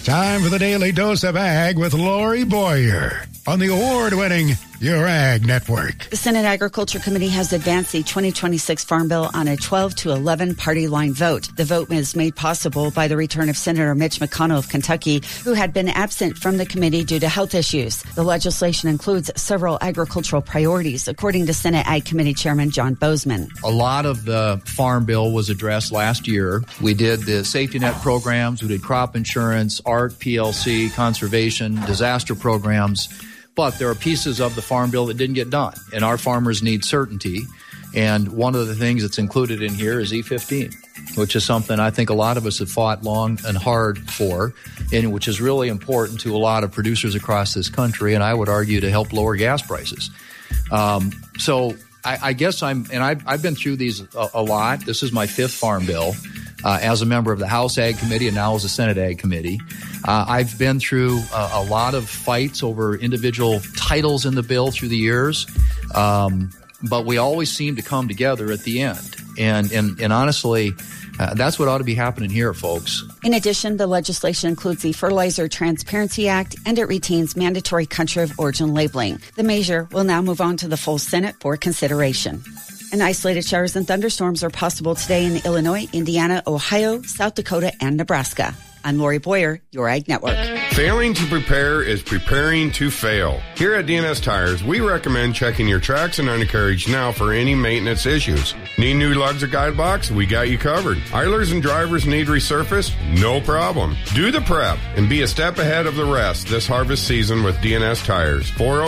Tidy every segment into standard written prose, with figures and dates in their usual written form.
Time for the Daily Dose of Ag with Lori Boyer on the award-winning Your Ag Network. The Senate Agriculture Committee has advanced the 2026 Farm Bill on a 12-11 party line vote. The vote was made possible by the return of Senator Mitch McConnell of Kentucky, who had been absent from the committee due to health issues. The legislation includes several agricultural priorities, according to Senate Ag Committee Chairman John Bozeman. A lot of the Farm Bill was addressed last year. We did the safety net programs, we did crop insurance, ART, PLC, conservation, disaster programs. But there are pieces of the Farm Bill that didn't get done, and our farmers need certainty. And one of the things that's included in here is E15, which is something I think a lot of us have fought long and hard for, and which is really important to a lot of producers across this country, and I would argue to help lower gas prices. So I guess I've been through these a lot. This is my fifth Farm Bill as a member of the House Ag Committee and now as a Senate Ag Committee. I've been through a lot of fights over individual titles in the bill through the years, but we always seem to come together at the end. And honestly, that's what ought to be happening here, folks. In addition, the legislation includes the Fertilizer Transparency Act, and it retains mandatory country of origin labeling. The measure will now move on to the full Senate for consideration. And isolated showers and thunderstorms are possible today in Illinois, Indiana, Ohio, South Dakota, and Nebraska. I'm Lori Boyer, Your Ag Network. Failing to prepare is preparing to fail. Here at DNS Tires, we recommend checking your tracks and undercarriage now for any maintenance issues. Need new lugs or guide blocks? We got you covered. Idlers and drivers need resurfaced? No problem. Do the prep and be a step ahead of the rest this harvest season with DNS Tires.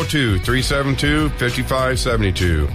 402-372-5572.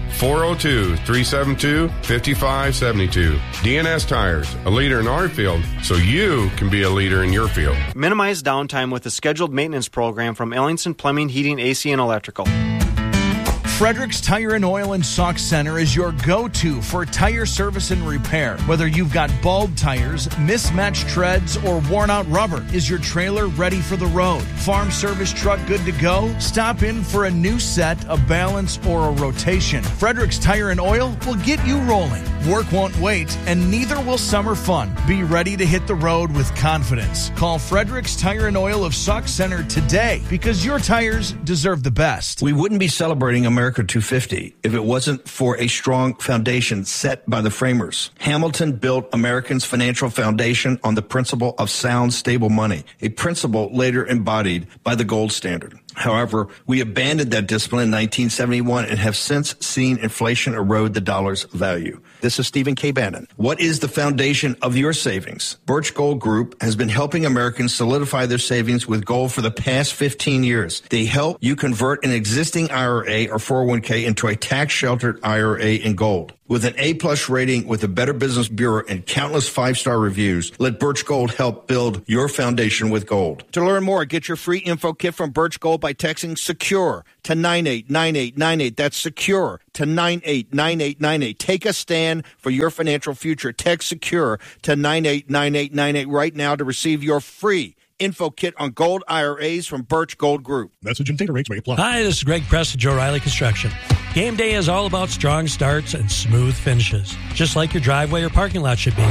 402-372-5572. DNS Tires, a leader in our field, so you can be a leader in your field. Minimize downtime with a scheduled maintenance program from Ellingson Plumbing, Heating, AC, and Electrical. Frederick's Tire and Oil and Sock Center is your go-to for tire service and repair. Whether you've got bald tires, mismatched treads, or worn-out rubber, is your trailer ready for the road? Farm service truck good to go? Stop in for a new set, a balance, or a rotation. Frederick's Tire and Oil will get you rolling. Work won't wait, and neither will summer fun. Be ready to hit the road with confidence. Call Frederick's Tire and Oil of Sock Center today, because your tires deserve the best. We wouldn't be celebrating America 250 if it wasn't for a strong foundation set by the framers. Hamilton built Americans' financial foundation on the principle of sound, stable money, a principle later embodied by the gold standard. However, we abandoned that discipline in 1971 and have since seen inflation erode the dollar's value. This is Stephen K. Bannon. What is the foundation of your savings? Birch Gold Group has been helping Americans solidify their savings with gold for the past 15 years. They help you convert an existing IRA or 401k into a tax-sheltered IRA in gold. With an A-plus rating with the Better Business Bureau and countless five-star reviews, let Birch Gold help build your foundation with gold. To learn more, get your free info kit from Birch Gold by texting SECURE to 989898. That's SECURE to 989898. Take a stand for your financial future. Text SECURE to 989898 right now to receive your free info kit on gold IRAs from Birch Gold Group. Message and data rates may apply. Hi, this is Greg Press of Joe Riley Construction. Game day is all about strong starts and smooth finishes, just like your driveway or parking lot should be.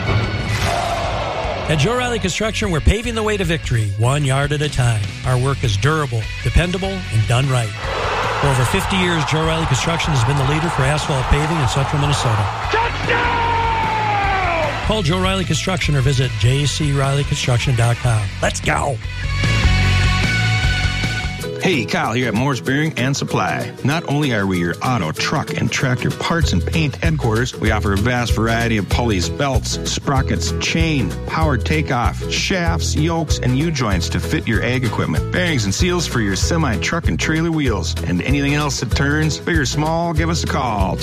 At Joe Riley Construction, we're paving the way to victory, 1 yard at a time. Our work is durable, dependable, and done right. For over 50 years, Joe Riley Construction has been the leader for asphalt paving in central Minnesota. Touchdown! Call Joe Riley Construction or visit jcrileyconstruction.com. Let's go! Hey, Kyle here at Moore's Bearing and Supply. Not only are we your auto, truck, and tractor parts and paint headquarters, we offer a vast variety of pulleys, belts, sprockets, chain, power takeoff, shafts, yokes, and U-joints to fit your ag equipment. Bearings and seals for your semi, truck, and trailer wheels. And anything else that turns, big or small, give us a call.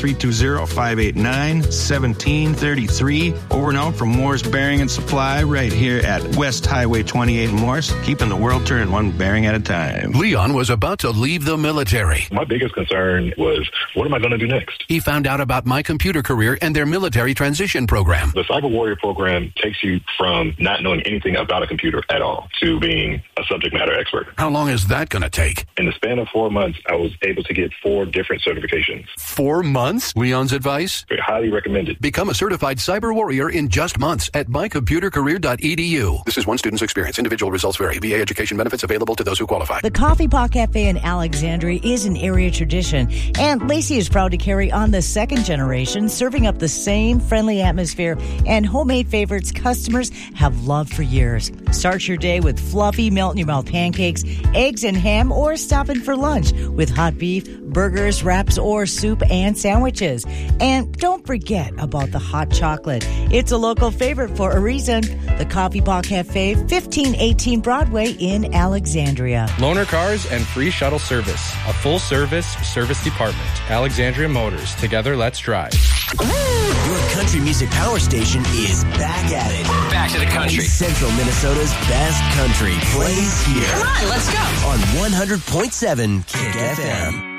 320-589-1733. Over and out from Moore's Bearing and Supply right here at West Highway 28 in Morris, keeping the world turning one bearing at a time. Leon was about to leave the military. My biggest concern was, what am I going to do next? He found out about My Computer Career and their military transition program. The Cyber Warrior program takes you from not knowing anything about a computer at all to being a subject matter expert. How long is that going to take? In the span of 4 months, I was able to get 4 different certifications. 4 months? Leon's advice? Highly recommended. Become a certified cyber warrior in just months at mycomputercareer.edu. This is one student's experience. Individual results vary. VA education benefits available to those who qualify. The Coffee Pot Cafe in Alexandria is an area tradition, and Lacey is proud to carry on the second generation, serving up the same friendly atmosphere and homemade favorites customers have loved for years. Start your day with fluffy, melt-in-your-mouth pancakes, eggs and ham, or stop in for lunch with hot beef, burgers, wraps, or soup and sandwiches. And don't forget about the hot chocolate. It's a local favorite for a reason. The Coffee Pot Cafe, 1518 Broadway in Alexandria. Loaner cars and free shuttle service. A full-service service department. Alexandria Motors. Together, let's drive. Your country music power station is back at it. Back to the country. Central Minnesota's best country plays here. Come on, let's go. On 100.7 Kick FM.